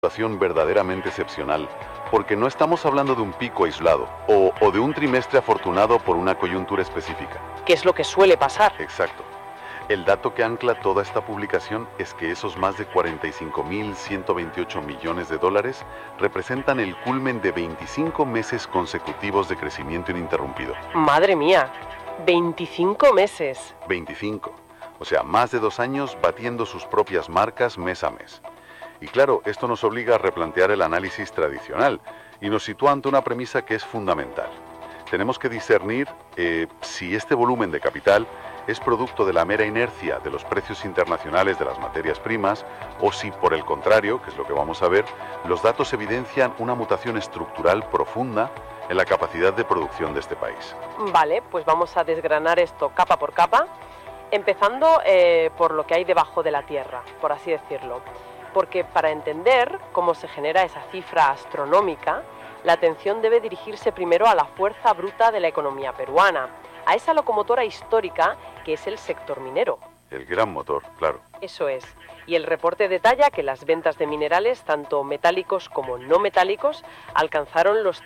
situación verdaderamente excepcional, porque no estamos hablando de un pico aislado o de un trimestre afortunado por una coyuntura específica. ¿Qué es lo que suele pasar? Exacto. El dato que ancla toda esta publicación es que esos más de 45.128 millones de dólares representan el culmen de 25 meses consecutivos de crecimiento ininterrumpido. Madre mía, 25 meses. 25. O sea, más de 2 años batiendo sus propias marcas mes a mes. Y claro, esto nos obliga a replantear el análisis tradicional y nos sitúa ante una premisa que es fundamental. Tenemos que discernir si este volumen de capital es producto de la mera inercia de los precios internacionales de las materias primas o si, por el contrario, que es lo que vamos a ver, los datos evidencian una mutación estructural profunda en la capacidad de producción de este país. Vale, pues vamos a desgranar esto capa por capa, empezando por lo que hay debajo de la tierra, por así decirlo. Porque para entender cómo se genera esa cifra astronómica, la atención debe dirigirse primero a la fuerza bruta de la economía peruana, a esa locomotora histórica que es el sector minero. El gran motor, claro. Eso es. Y el reporte detalla que las ventas de minerales, tanto metálicos como no metálicos, alcanzaron los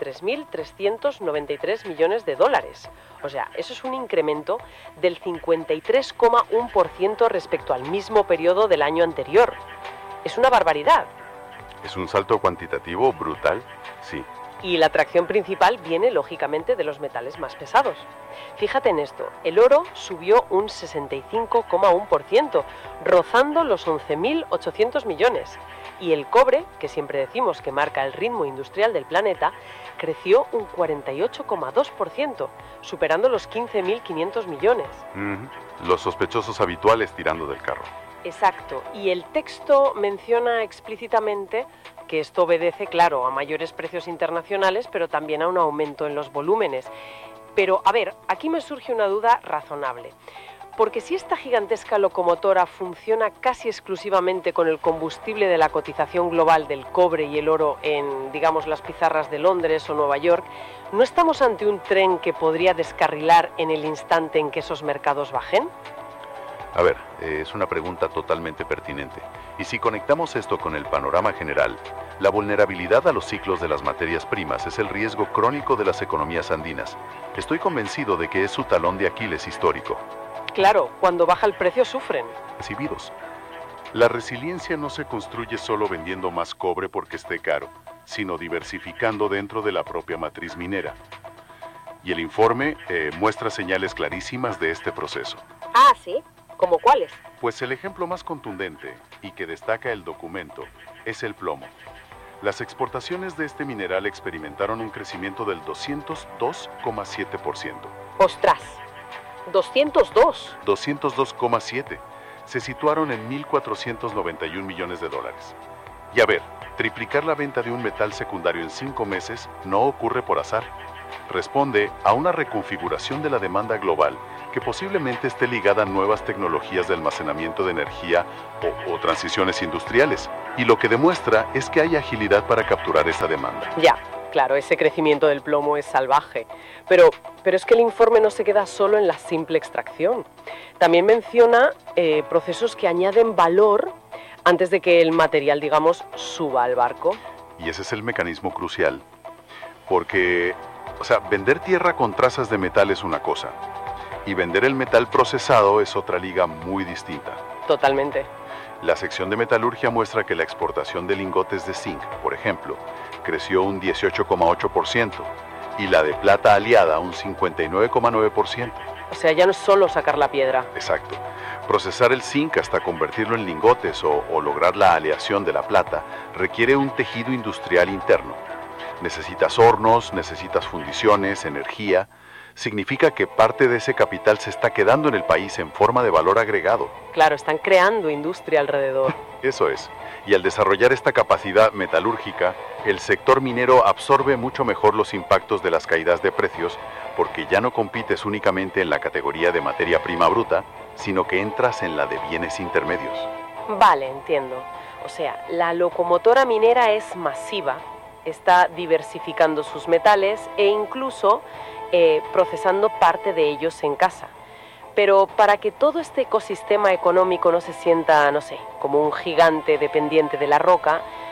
33.393 millones de dólares. O sea, eso es un incremento del 53,1% respecto al mismo periodo del año anterior. Es una barbaridad. ¿Es un salto cuantitativo brutal? Sí. Y la atracción principal viene, lógicamente, de los metales más pesados. Fíjate en esto, el oro subió un 65,1%, rozando los 11.800 millones. Y el cobre, que siempre decimos que marca el ritmo industrial del planeta, creció un 48,2%, superando los 15.500 millones. Los sospechosos habituales tirando del carro. Exacto, y el texto menciona explícitamente que esto obedece, claro, a mayores precios internacionales, pero también a un aumento en los volúmenes. Pero, a ver, aquí me surge una duda razonable. Porque si esta gigantesca locomotora funciona casi exclusivamente con el combustible de la cotización global del cobre y el oro en, digamos, las pizarras de Londres o Nueva York, ¿no estamos ante un tren que podría descarrilar en el instante en que esos mercados bajen? A ver, es una pregunta totalmente pertinente. Y si conectamos esto con el panorama general, la vulnerabilidad a los ciclos de las materias primas es el riesgo crónico de las economías andinas. Estoy convencido de que es su talón de Aquiles histórico. Claro, cuando baja el precio sufren. Recibidos. La resiliencia no se construye solo vendiendo más cobre porque esté caro, sino diversificando dentro de la propia matriz minera. Y el informe muestra señales clarísimas de este proceso. Ah, ¿sí? ¿Cómo cuáles? Pues el ejemplo más contundente y que destaca el documento es el plomo. Las exportaciones de este mineral experimentaron un crecimiento del 202,7%. ¡Ostras! ¡202! 202,7. Se situaron en 1.491 millones de dólares. Y a ver, triplicar la venta de un metal secundario en 5 meses no ocurre por azar. Responde a una reconfiguración de la demanda global que posiblemente esté ligada a nuevas tecnologías de almacenamiento de energía o transiciones industriales. Y lo que demuestra es que hay agilidad para capturar esa demanda. Ya, claro, ese crecimiento del plomo es salvaje. Pero es que el informe no se queda solo en la simple extracción. También menciona procesos que añaden valor antes de que el material, digamos, suba al barco. Y ese es el mecanismo crucial. Porque, vender tierra con trazas de metal es una cosa. Y vender el metal procesado es otra liga muy distinta. Totalmente. La sección de metalurgia muestra que la exportación de lingotes de zinc, por ejemplo, creció un 18,8% y la de plata aliada un 59,9%. O sea, ya no es solo sacar la piedra. Exacto. Procesar el zinc hasta convertirlo en lingotes o lograr la aleación de la plata requiere un tejido industrial interno. Necesitas hornos, necesitas fundiciones, energía. Significa que parte de ese capital se está quedando en el país en forma de valor agregado. Claro, están creando industria alrededor. Eso es. Y al desarrollar esta capacidad metalúrgica, el sector minero absorbe mucho mejor los impactos de las caídas de precios, porque ya no compites únicamente en la categoría de materia prima bruta, sino que entras en la de bienes intermedios. Vale, entiendo. O sea, la locomotora minera es masiva, está diversificando sus metales e incluso procesando parte de ellos en casa. Pero para que todo este ecosistema económico no se sienta, no sé, como un gigante dependiente de la roca,